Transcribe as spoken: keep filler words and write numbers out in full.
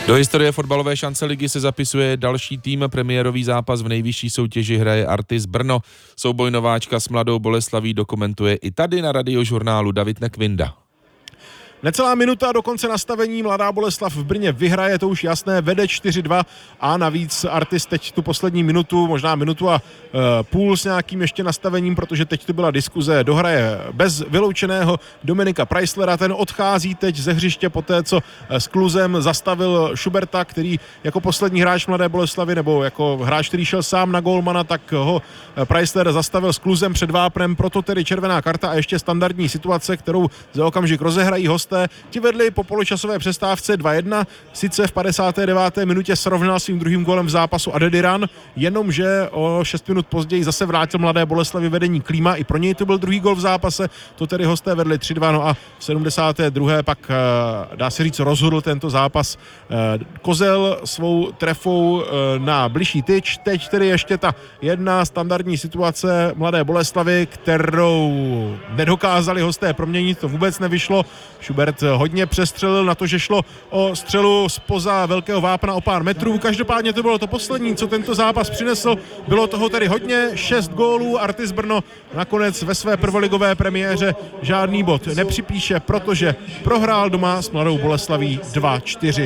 Do historie fotbalové šance ligy se zapisuje další tým. Premiérový zápas v nejvyšší soutěži hraje Artis Brno. Souboj nováčka s Mladou Boleslaví dokumentuje i tady na Radiožurnálu David Nekvinda. Necelá minuta do konce nastavení, Mladá Boleslav v Brně vyhraje, to už jasné, vede čtyři dva a navíc Artis teď tu poslední minutu, možná minutu a e, půl s nějakým ještě nastavením, protože teď tu byla diskuze, dohraje bez vyloučeného Dominika Preislera, ten odchází teď ze hřiště poté, co s kluzem zastavil Schuberta, který jako poslední hráč Mladé Boleslavy, nebo jako hráč, který šel sám na gólmana, tak ho Preisler zastavil s kluzem před vápnem, proto tedy červená karta a ještě standardní situace, kterou za okamžik rozehrají hosté. Ti vedli po poločasové přestávce dva jedna, sice v padesáté deváté minutě srovnal svým druhým gólem v zápasu Adediran, jenomže o šest minut později zase vrátil Mladé Boleslavi vedení Klíma, i pro něj to byl druhý gól v zápase, to tedy hosté vedli tři dva, no a v sedmdesáté druhé pak dá se říct rozhodl tento zápas Kozel svou trefou na bližší tyč. Teď tedy ještě ta jedna standardní situace Mladé Boleslavy, kterou nedokázali hosté proměnit, to vůbec nevyšlo. Schubert hodně přestřelil na to, že šlo o střelu zpoza velkého vápna o pár metrů. Každopádně to bylo to poslední, co tento zápas přinesl. Bylo toho tedy hodně, šest gólů. Artis Brno nakonec ve své prvoligové premiéře žádný bod nepřipíše, protože prohrál doma s Mladou Boleslaví dva čtyři.